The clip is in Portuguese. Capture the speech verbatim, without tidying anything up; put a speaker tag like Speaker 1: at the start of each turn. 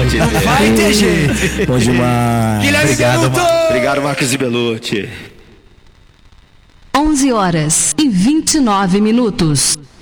Speaker 1: pode
Speaker 2: Não
Speaker 1: ver.
Speaker 2: vai ter jeito.
Speaker 3: Bom demais.
Speaker 2: Guilherme
Speaker 1: Obrigado,
Speaker 2: Benuto.
Speaker 1: Mar- Obrigado, Marcos e Belucci.
Speaker 4: onze horas e vinte e nove minutos.